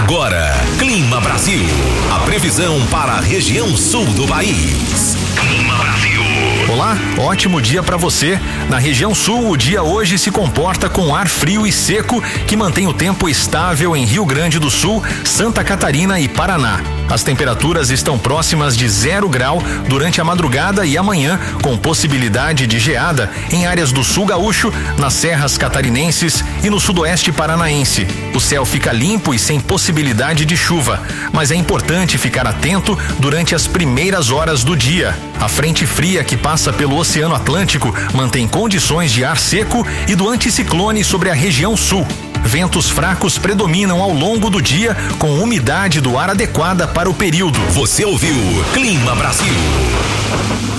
Agora, Clima Brasil. A previsão para a região sul do país. Clima Brasil. Olá, ótimo dia para você. Na região sul, o dia hoje se comporta com ar frio e seco, que mantém o tempo estável em Rio Grande do Sul, Santa Catarina e Paraná. As temperaturas estão próximas de 0 grau durante a madrugada e amanhã, com possibilidade de geada em áreas do sul gaúcho, nas serras catarinenses e no sudoeste paranaense. O céu fica limpo e sem possibilidade de chuva, mas é importante ficar atento durante as primeiras horas do dia. A frente fria que passa pelo Oceano Atlântico mantém condições de ar seco e do anticiclone sobre a região sul. Ventos fracos predominam ao longo do dia, com umidade do ar adequada para o período. Você ouviu Clima Brasil.